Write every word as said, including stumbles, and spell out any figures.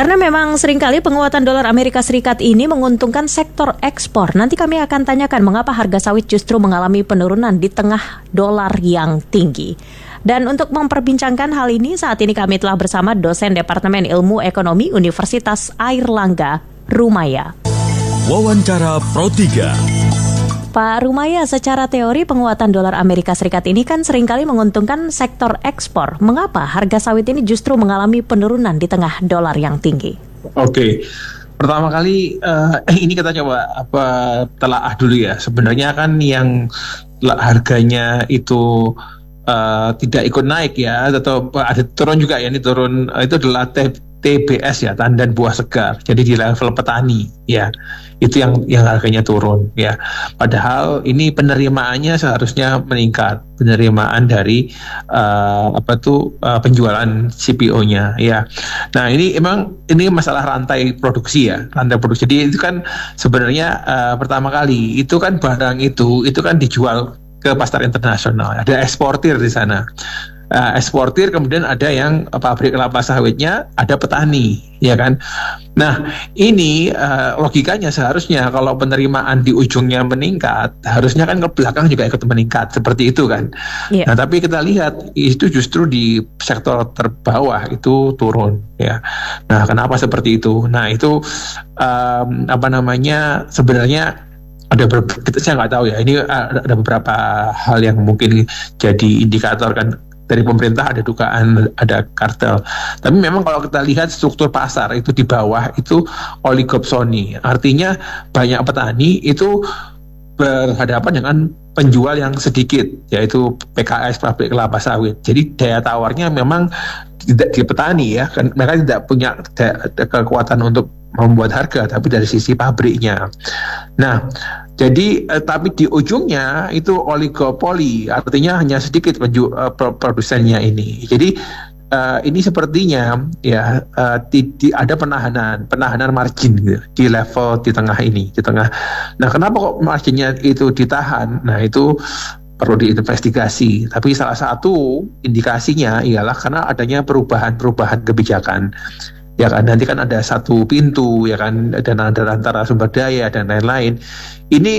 Karena memang seringkali penguatan dolar Amerika Serikat ini menguntungkan sektor ekspor. Nanti kami akan tanyakan mengapa harga sawit justru mengalami penurunan di tengah dolar yang tinggi. Dan untuk memperbincangkan hal ini, saat ini kami telah bersama dosen Departemen Ilmu Ekonomi Universitas Airlangga, Rumaya. Wawancara Pro tiga. Pak Rumaya, secara teori penguatan dolar Amerika Serikat ini kan seringkali menguntungkan sektor ekspor. Mengapa harga sawit ini justru mengalami penurunan di tengah dolar yang tinggi? Oke, pertama kali uh, ini kita coba apa telaah dulu ya. Sebenarnya kan yang harganya itu uh, tidak ikut naik ya, atau ada turun juga ya, ini turun uh, itu adalah T B S ya, tandan buah segar. Jadi di level petani ya, itu yang yang harganya turun ya. Padahal ini penerimaannya seharusnya meningkat, penerimaan dari uh, apa tuh uh, penjualan C P O-nya ya. Nah ini emang ini masalah rantai produksi ya, rantai produksi. Jadi itu kan sebenarnya uh, pertama kali itu kan barang itu itu kan dijual ke pasar internasional. Ada eksportir di sana. Uh, eksportir, kemudian ada yang uh, pabrik kelapa sawitnya, ada petani, ya kan. Nah ini uh, logikanya seharusnya kalau penerimaan di ujungnya meningkat, harusnya kan ke belakang juga ikut meningkat, seperti itu kan. Yeah. Nah tapi kita lihat itu justru di sektor terbawah itu turun, ya. Nah kenapa seperti itu? Nah itu um, apa namanya sebenarnya ada beberapa, saya nggak tahu ya. Ini ada beberapa hal yang mungkin jadi indikator kan. Dari pemerintah ada dugaan ada kartel. Tapi memang kalau kita lihat struktur pasar itu di bawah itu oligopsoni. Artinya banyak petani itu berhadapan dengan penjual yang sedikit, yaitu P K S, pabrik kelapa sawit. Jadi daya tawarnya memang tidak di petani ya, kan mereka tidak punya daya, kekuatan untuk membuat harga, tapi dari sisi pabriknya. Nah, jadi eh, tapi di ujungnya itu oligopoli, artinya hanya sedikit penju, eh, produsennya ini. Jadi eh, ini sepertinya ya eh, di, di, ada penahanan, penahanan margin gitu, di level di tengah ini, di tengah. Nah, kenapa kok marginnya itu ditahan? Nah, itu perlu diinvestigasi. Tapi salah satu indikasinya ialah karena adanya perubahan-perubahan kebijakan. Ya kan, nanti kan ada satu pintu ya kan, dan ada antara sumber daya dan lain-lain. Ini